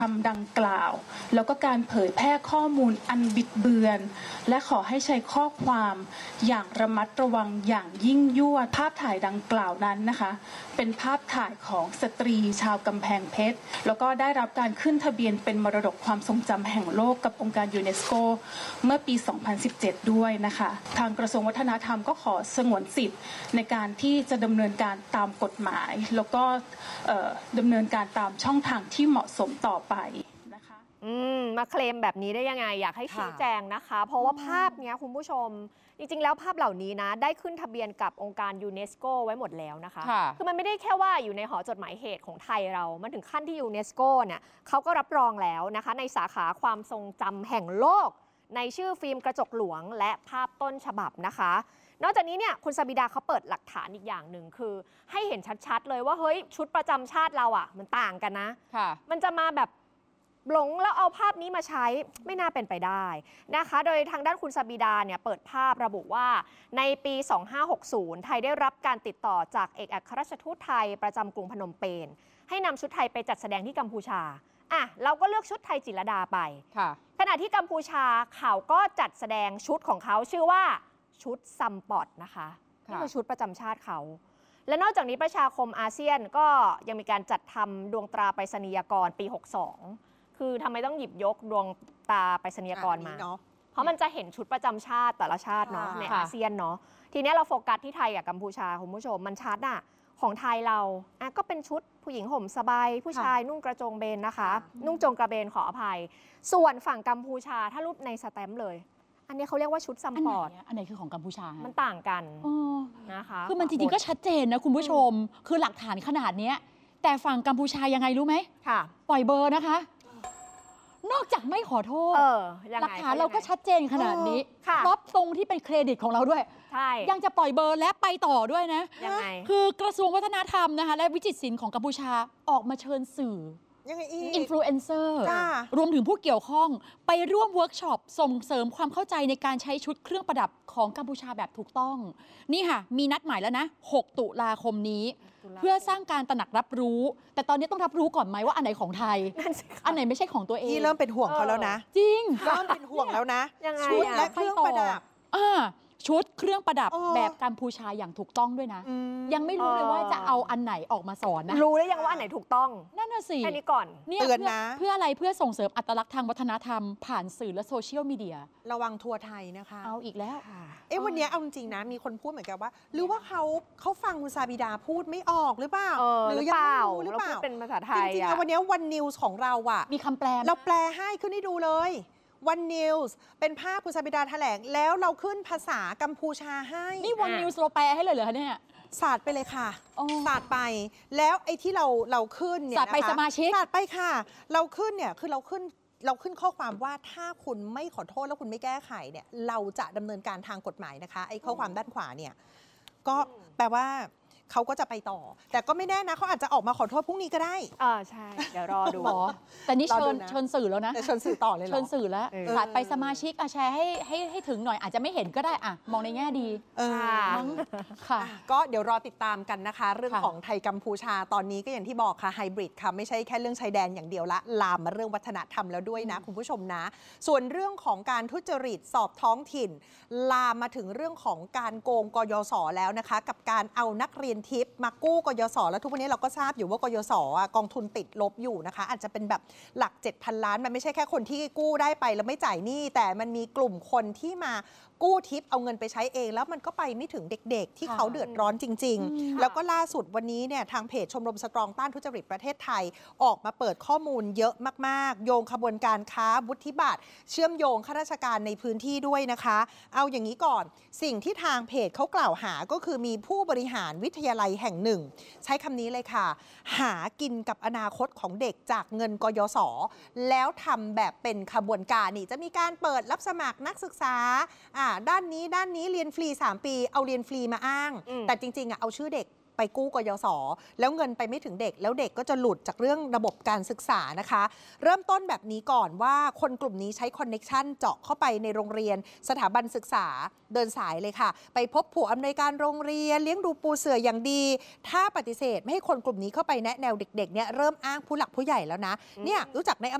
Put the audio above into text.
คำดังกล่าวแล้วก็การเผยแพร่ข้อมูลอันบิดเบือนและขอให้ใช้ข้อความอย่างระมัดระวังอย่างยิ่งยวดภาพถ่ายดังกล่าวนั้นนะคะเป็นภาพถ่ายของสตรีชาวกำแพงเพชรแล้วก็ได้รับการขึ้นทะเบียนเป็นมรดกความทรงจำแห่งโลกกับองค์การยูเนสโกเมื่อปี 2017 ด้วยนะคะทางกระทรวงวัฒนธรรมก็ขอสงวนสิทธิ์ในการที่จะดำเนินการตามกฎหมายแล้วก็ดำเนินการตามช่องทางที่เหมาะสมต่อไปนะคะมาเคลมแบบนี้ได้ยังไงอยากให้ชี้แจงนะคะเพราะว่าภาพนี้คุณผู้ชมจริงๆแล้วภาพเหล่านี้นะได้ขึ้นทะเบียนกับองค์การยูเนสโกไว้หมดแล้วนะคะคือมันไม่ได้แค่ว่าอยู่ในหอจดหมายเหตุของไทยเรามันถึงขั้นที่ยูเนสโกเนี่ยเขาก็รับรองแล้วนะคะในสาขาความทรงจำแห่งโลกในชื่อฟิล์มกระจกหลวงและภาพต้นฉบับนะคะนอกจากนี้เนี่ยคุณสบิดาเขาเปิดหลักฐานอีกอย่างหนึ่งคือให้เห็นชัดๆเลยว่าเฮ้ยชุดประจำชาติเราอ่ะมันต่างกันนะมันจะมาแบบหลงแล้วเอาภาพนี้มาใช้ไม่น่าเป็นไปได้นะคะโดยทางด้านคุณสบิดาเนี่ยเปิดภาพระบุว่าในปี 2560 ไทยได้รับการติดต่อจากเอกอัครราชทูตไทยประจำกรุงพนมเปญให้นำชุดไทยไปจัดแสดงที่กัมพูชาเราก็เลือกชุดไทยจิตรลดาไปขณะที่กัมพูชาเขาก็จัดแสดงชุดของเขาชื่อว่าชุดซัมปอดนะคะนี่คือชุดประจำชาติเขาและนอกจากนี้ประชาคมอาเซียนก็ยังมีการจัดทำดวงตราไปรษณียกรปี 62คือทำไมต้องหยิบยกดวงตาไปรษณียกรมาเพราะมันจะเห็นชุดประจำชาติแต่ละชาติเนาะในอาเซียนเนาะทีนี้เราโฟกัสที่ไทยกับกัมพูชาคุณผู้ชมมันชัดของไทยเราก็เป็นชุดผู้หญิงห่มสบายผู้ชายนุ่งกระโจงเบนนะคะนุ่งโจงกระเบนขออภัยส่วนฝั่งกัมพูชาถ้ารูปในสแตมป์เลยอันนี้เขาเรียกว่าชุดซัมปอร์ตอันไหนคือของกัมพูชามันต่างกันนะคะคือมันจริงๆก็ชัดเจนนะคุณผู้ชมคือหลักฐานขนาดนี้แต่ฝั่งกัมพูชายังไงรู้ไหมปล่อยเบอร์นะคะนอกจากไม่ขอโทษหลักฐานเราก็ชัดเจนขนาดนี้ครบตรงที่เป็นเครดิตของเราด้วยยังจะปล่อยเบอร์และไปต่อด้วยนะคือกระทรวงวัฒนธรรมนะคะและวิจิตรศิลป์ของกัมพูชาออกมาเชิญสื่ออินฟลูเอนเซอร์รวมถึงผู้เกี่ยวข้องไปร่วมเวิร์กช็อปส่งเสริมความเข้าใจในการใช้ชุดเครื่องประดับของกัมพูชาแบบถูกต้องนี่ค่ะมีนัดหมายแล้วนะ6 ตุลาคมนี้เพื่อสร้างการตระหนักรับรู้แต่ตอนนี้ต้องรับรู้ก่อนไหมว่าอันไหนของไทยอันไหนไม่ใช่ของตัวเองที่เริ่มเป็นห่วงเขาแล้วนะจริงเริ่มเป็นห่วงแล้วนะชุดและเครื่องประดับชุดเครื่องประดับแบบกัมพูชาอย่างถูกต้องด้วยนะยังไม่รู้เลยว่าจะเอาอันไหนออกมาสอนนะรู้ได้ยังว่าอันไหนถูกต้องนั่นน่ะสิแค่นี้ก่อนเตือนนะเพื่ออะไรเพื่อส่งเสริมอัตลักษณ์ทางวัฒนธรรมผ่านสื่อและโซเชียลมีเดียระวังทัวร์ไทยนะคะเอาอีกแล้ววันนี้เอาจริงนะมีคนพูดเหมือนกันว่าหรือว่าเขาฟังคุณซาบิดาพูดไม่ออกหรือเปล่าหรือยังไม่รู้หรือเปล่าเป็นภาษาไทยจริงๆวันนี้วันนิวส์ของเรามีคำแปลเราแปลให้ขึ้นให้ดูเลยวันนิวส์เป็นภาพคุณซาบิดาแถลงแล้วเราขึ้นภาษากัมพูชาให้นี่วันนิวส์เราแปลให้เลยเหรอคะเนี่ยศาสตร์ไปเลยค่ะศาสตร์ไปแล้วไอ้ที่เราขึ้นเนี่ยศาสตร์ไปสมาชิกศาสตร์ไปค่ะเราขึ้นเนี่ยคือเราขึ้นข้อความว่าถ้าคุณไม่ขอโทษแล้วคุณไม่แก้ไขเนี่ยเราจะดำเนินการทางกฎหมายนะคะไอ้ข้อความด้านขวาเนี่ยก็แปลว่าเขาก็จะไปต่อแต่ก็ไม่แน่นะเขาอาจจะออกมาขอโทษพรุ่งนี้ก็ได้ใช่เดี๋ยวรอดูแต่นี่เชิญสื่อแล้วนะเชิญสื่อต่อเลยเชิญสื่อแล้วไปสมาชิกแชร์ให้ถึงหน่อยอาจจะไม่เห็นก็ได้มองในแง่ดีค่ะก็เดี๋ยวรอติดตามกันนะคะเรื่องของไทยกัมพูชาตอนนี้ก็อย่างที่บอกค่ะไฮบริดค่ะไม่ใช่แค่เรื่องชายแดนอย่างเดียวละลามมาเรื่องวัฒนธรรมแล้วด้วยนะคุณผู้ชมนะส่วนเรื่องของการทุจริตสอบท้องถิ่นลามมาถึงเรื่องของการโกงกยศแล้วนะคะกับการเอานักเรียนทิพย์มากู้กยศแล้วทุกวันนี้เราก็ทราบอยู่ว่ากยศกองทุนติดลบอยู่นะคะอาจจะเป็นแบบหลัก 7,000 ล้านมันไม่ใช่แค่คนที่กู้ได้ไปแล้วไม่จ่ายหนี้แต่มันมีกลุ่มคนที่มากู้ทิปเอาเงินไปใช้เองแล้วมันก็ไปไม่ถึงเด็กๆที่เขาเดือดร้อนจริงๆแล้วก็ล่าสุดวันนี้เนี่ยทางเพจชมรมสตรองต้านทุจริตประเทศไทยออกมาเปิดข้อมูลเยอะมากๆโยงขบวนการค้าวุฒิบัตรเชื่อมโยงข้าราชการในพื้นที่ด้วยนะคะเอาอย่างนี้ก่อนสิ่งที่ทางเพจเขากล่าวหาก็คือมีผู้บริหารวิทยาลัยแห่งหนึ่งใช้คำนี้เลยค่ะหากินกับอนาคตของเด็กจากเงินกยศแล้วทำแบบเป็นขบวนการนี่จะมีการเปิดรับสมัครนักศึกษาด้านนี้เรียนฟรี3 ปีเอาเรียนฟรีมาอ้างแต่จริงๆเอาชื่อเด็กไปไปกู้กยศแล้วเงินไปไม่ถึงเด็กแล้วเด็กก็จะหลุดจากเรื่องระบบการศึกษานะคะเริ่มต้นแบบนี้ก่อนว่าคนกลุ่มนี้ใช้คอนเน็กชันเจาะเข้าไปในโรงเรียนสถาบันศึกษาเดินสายเลยค่ะไปพบผู้อำนวยการโรงเรียนเลี้ยงดูปูเสืออย่างดีถ้าปฏิเสธไม่ให้คนกลุ่มนี้เข้าไปแนะแนวเด็กๆเนี่ยเริ่มอ้างผู้หลักผู้ใหญ่แล้วนะเนี่ยรู้จักใน